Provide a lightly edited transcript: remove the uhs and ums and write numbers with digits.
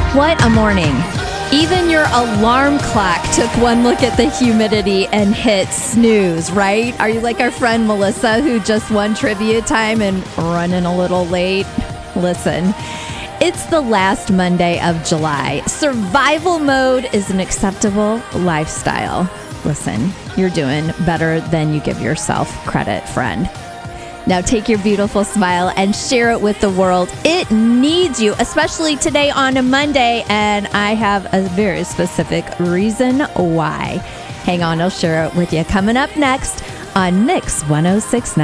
What a morning. Even your alarm clock took one look at the humidity and hit snooze, right? Are you like our friend Melissa who just won trivia time and running a little late? Listen, it's the last Monday of July. Survival mode is an acceptable lifestyle. Listen, you're doing better than you give yourself credit, friend. Now take your beautiful smile and share it with the world. It needs you, especially today on a Monday, and I have a very specific reason why. Hang on, I'll share it with you. Coming up next on Mix 106.9.